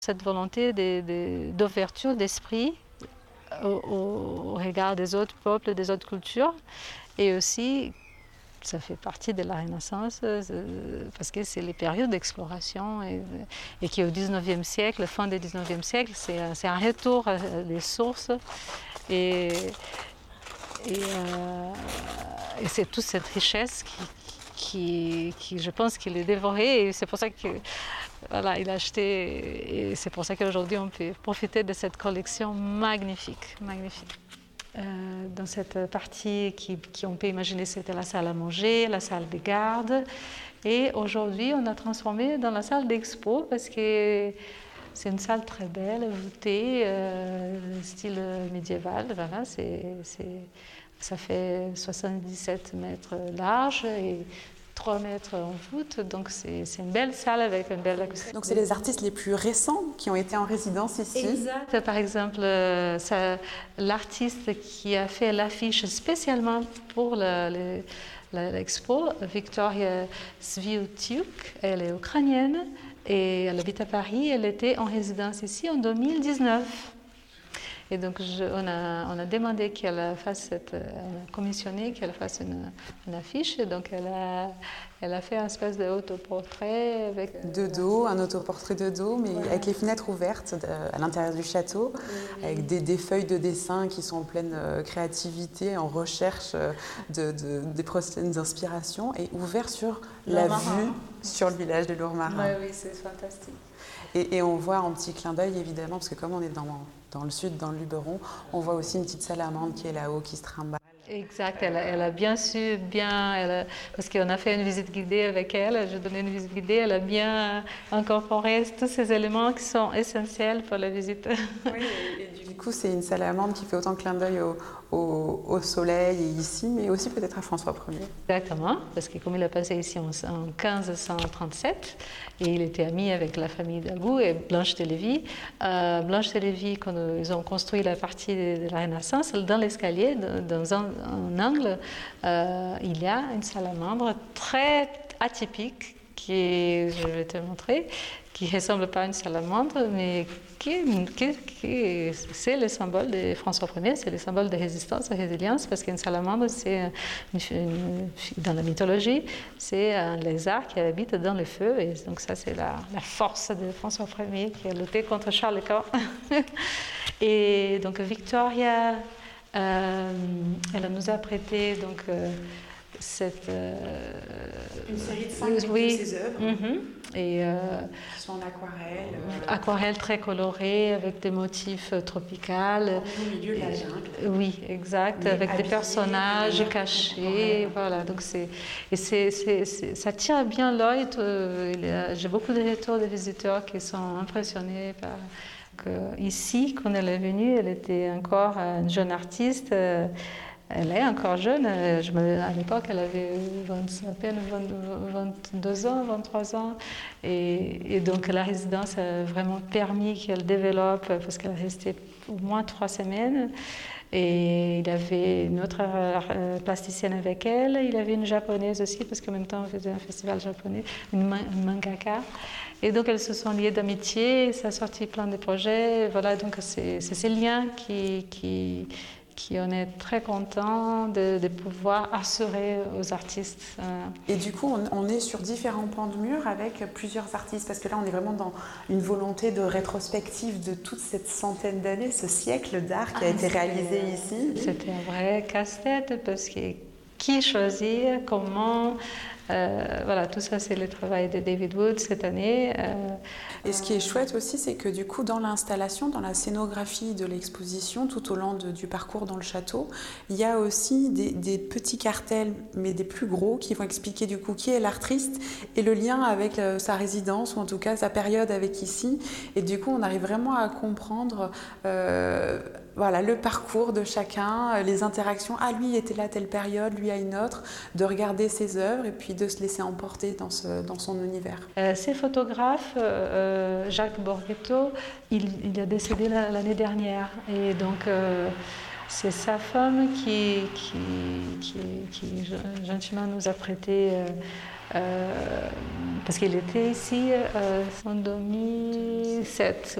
Cette volonté d'ouverture d'esprit au regard des autres peuples, des autres cultures, et aussi ça fait partie de la Renaissance parce que c'est les périodes d'exploration et qu'au XIXe siècle, fin du XIXe siècle, c'est un retour des sources et, et c'est toute cette richesse qui je pense qu'il est dévoré et c'est pour ça que voilà, il a acheté et c'est pour ça qu'aujourd'hui on peut profiter de cette collection magnifique. Dans cette partie qui on peut imaginer c'était la salle à manger, la salle de garde et aujourd'hui on a transformé dans la salle d'expo parce que c'est une salle très belle, voûtée, style médiéval, voilà, ça fait 77 mètres large et 3 mètres en voûte, donc c'est une belle salle avec une belle acoustique. Donc c'est les artistes les plus récents qui ont été en résidence ici. Exact. Par exemple, l'artiste qui a fait l'affiche spécialement pour l'expo, Victoria Sviutiuk, elle est ukrainienne et elle habite à Paris. Elle était en résidence ici en 2019. Et donc, on a demandé qu'elle fasse on a commissionné qu'elle fasse une affiche. Et donc, elle a fait un espèce d'autoportrait avec... De dos, un autoportrait de dos, mais voilà. Avec les fenêtres ouvertes à l'intérieur du château, avec des feuilles de dessin qui sont en pleine créativité, en recherche des prochaines inspirations, et ouvert sur la vue sur le village de Lourmarin. Oui, c'est fantastique. Et on voit un petit clin d'œil, évidemment, parce que comme on est dans le sud, dans le Luberon, on voit aussi une petite salamandre qui est là-haut, qui se trimballe. Exact, elle a bien su, parce qu'on a fait une visite guidée avec elle, j'ai donné une visite guidée, elle a bien incorporé tous ces éléments qui sont essentiels pour la visite. Oui, et du coup, c'est une salamandre qui fait autant clin d'œil au soleil et ici, mais aussi peut-être à François Ier. Exactement, parce que comme il a passé ici en 1537, et il était ami avec la famille d'Albou et Blanche de Lévis. Blanche de Lévis, quand ils ont construit la partie de la Renaissance, dans l'escalier, dans un angle, il y a une salamandre très atypique, je vais te montrer, qui ne ressemble pas à une salamandre, mais c'est le symbole de François Ier, c'est le symbole de résistance et résilience, parce qu'une salamandre, dans la mythologie, c'est un lézard qui habite dans le feu, et donc ça, c'est la force de François Ier qui a lutté contre Charles Quint. Et donc Victoria, elle nous a prêté donc une série de 5 de ses œuvres et qui sont en aquarelle. Aquarelle très colorée avec des motifs tropicaux. Au milieu de la jungle. Oui, exact, mais avec des personnages cachés. Voilà, donc ça tire bien l'œil. J'ai beaucoup de retours de visiteurs qui sont impressionnés par ici, quand elle est venue, elle était encore une jeune artiste. Elle est encore jeune. À l'époque, elle avait à peine 22 ans, 23 ans. Et donc, la résidence a vraiment permis qu'elle développe, parce qu'elle restait au moins 3 semaines. Et il avait une autre plasticienne avec elle. Il avait une japonaise aussi, parce qu'en même temps, on faisait un festival japonais, une mangaka. Et donc, elles se sont liées d'amitié. Ça a sorti plein de projets. Voilà, donc c'est ces liens qui on est très content de pouvoir assurer aux artistes. Et du coup, on est sur différents pans de mur avec plusieurs artistes, parce que là, on est vraiment dans une volonté de rétrospective de toute cette centaine d'années, ce siècle d'art qui a été réalisé ici. C'était un vrai casse-tête, parce que qui choisir, comment... voilà, tout ça, c'est le travail de David Wood cette année. Et ce qui est chouette aussi, c'est que du coup, dans l'installation, dans la scénographie de l'exposition, tout au long du parcours dans le château, il y a aussi des petits cartels, mais des plus gros, qui vont expliquer du coup qui est l'artiste et le lien avec sa résidence, ou en tout cas sa période avec ici. Et du coup, on arrive vraiment à comprendre voilà, le parcours de chacun, les interactions. Ah, lui était là à telle période, lui à une autre, de regarder ses œuvres et puis de se laisser emporter dans son univers. Ces photographes, Jacques Borghetto, il a décédé l'année dernière. Et donc, c'est sa femme qui gentiment nous a prêté, parce qu'il était ici en 2007.